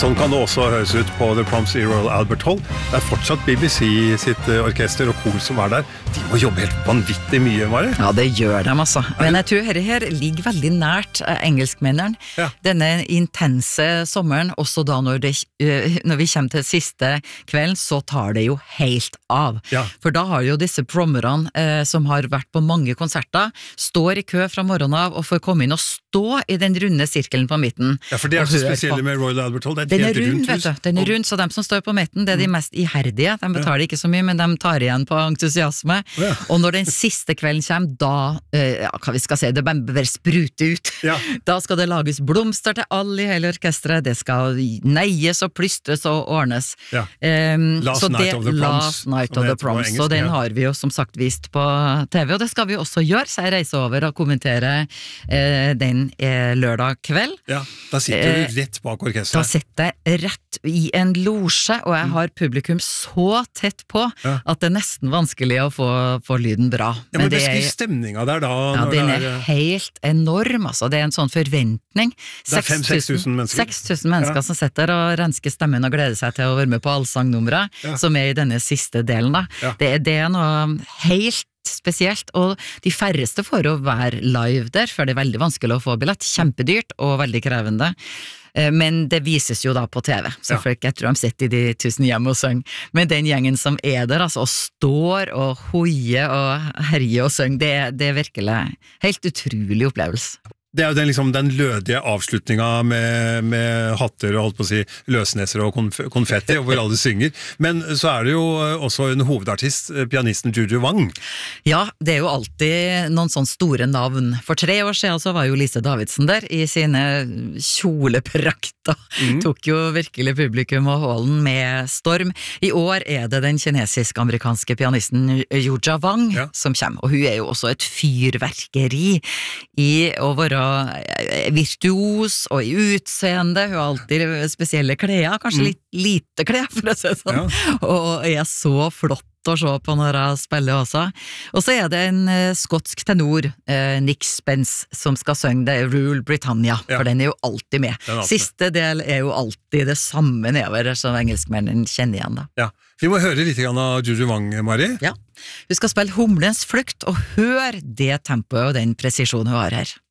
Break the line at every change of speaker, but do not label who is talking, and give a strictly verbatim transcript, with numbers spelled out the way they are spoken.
Sånn kan det også høres ut på The Proms i Royal Albert Hall. Det er fortsatt B B C sitt orkester og kor som er der. De må jobbe helt vanvittig mye, Mari.
Ja, det gjør de altså. Men jeg tror dette her ligger veldig nært engelskmennene.
Ja.
Denne intense sommeren, også da når, det, når vi kommer til siste kvelden, så tar det jo helt av.
Ja.
For da har jo disse prommerne eh, som har vært på mange konserter, står i kø fra morgenen av og får komme inn og stå i den runde sirkelen på midten.
Ja, for det er så spesielle med Royal Albert Hall. Det er et
Den er
helt
rund,
rundt
vet
hus.
du. Den er rund, så de som står på midten, det er de mest iherdige. De betaler ikke så mye, men de tar igjen på entusiasme.
Ja.
Og når den siste kvelden kommer, da, eh, ja, hva vi skal si, det bare spruter ut.
Ja.
Da skal det lages blomster til alle i hele orkestret, det skal neies og plystres og ordnes.
Ja.
Um,
Last
så
Night
det,
of the Proms,
Last Night
som
of
det
the
heter på
Proms,
engelsk,
og den
ja.
har vi jo som sagt vist på T V, og det skal vi også gjøre, så jeg reiser over og kommenterer eh, den eh, lørdag kveld.
Ja, da sitter du rett bak
Da
orkestret.
sitter jeg rett i en losje, og jeg har publikum så tett på
Ja.
at det er nesten vanskelig å få, få lyden bra.
Ja, men
det
beskriv
er,
stemninga der da.
ja,
når
den
det
er
er,
helt enorm, altså. Det er en sånn forventning.
Det er fem-seks tusen mennesker.
seks tusen mennesker
Ja.
som sitter og rensker stemmen og gleder seg til å være med på allsangnumre,
Ja.
som er i denne siste delen da.
Ja.
Det, det er noe helt spesielt, og de færreste får å være live der, for det er veldig vanskelig å få billett, kjempedyrt og veldig krevende. Eh, Men det vises jo da på T V, så
Ja.
folk, jeg tror de sitter i de tusen hjem og synger. Men den gjengen som er der, altså, og står og hoier og herjer og synger, det, det er virkelig helt utrolig opplevelse.
Det er jo den, liksom, den lødige avslutninga med, med hatter og holdt på å si løsneser og konf konfetti, hvor alle synger. Men så er det jo også en hovedartist, pianisten Juju Wang.
Ja, det er jo alltid noen sånne store navn. For tre år siden så var jo Lise Davidsen der i sine kjoleprakter.
Mm.
Tok jo virkelig publikum og hallen med storm. I år er det den kinesisk-amerikanske pianisten Juja Wang
Ja.
som kommer, og hun er jo også et fyrverkeri i å være virtuos og i utseende. Hun har alltid spesielle klær, kanskje litt lite klær for å si det sånn, og er så flott å se på når jeg spiller også. Og så er det en eh, skotsk tenor, eh, Nick Spence, som skal synge det Rule Britannia,
Ja.
for den er jo alltid med.
Den er alltid.
Siste del er jo alltid det samme nedover, som engelskmennene kjenner igjen da.
Ja. Vi må høre litt grann av Juju Wang, Mari.
Ja. Hun skal spille Humlens flukt, og hør det tempoet og den presisjonen hun har her.